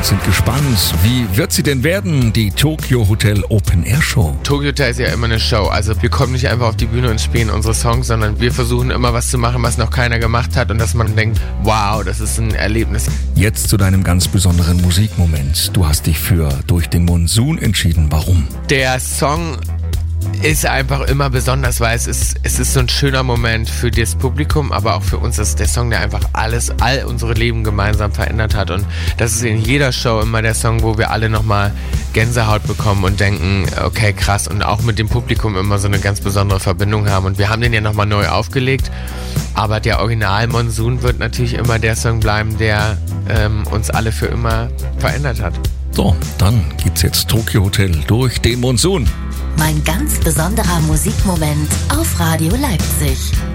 und sind gespannt. Wie wird sie denn werden, die Tokyo Hotel Open Air Show? Tokyo Hotel ist ja immer eine Show. Also wir kommen nicht einfach auf die Bühne und spielen unsere Songs, sondern wir versuchen immer was zu machen, was noch keiner gemacht hat und dass man denkt, wow, das ist ein Erlebnis. Jetzt zu deinem ganz besonderen Musikmoment. Du hast dich für Durch den Monsun entschieden. Warum? Der Song ist einfach immer besonders, weil es ist so ein schöner Moment für das Publikum, aber auch für uns. Das ist der Song, der einfach all unsere Leben gemeinsam verändert hat. Und das ist in jeder Show immer der Song, wo wir alle nochmal Gänsehaut bekommen und denken, okay, krass. Und auch mit dem Publikum immer so eine ganz besondere Verbindung haben. Und wir haben den ja nochmal neu aufgelegt. Aber der Original Monsun wird natürlich immer der Song bleiben, der uns alle für immer verändert hat. So, dann gibt's jetzt Tokyo Hotel Durch den Monsun. Mein ganz besonderer Musikmoment auf Radio Leipzig.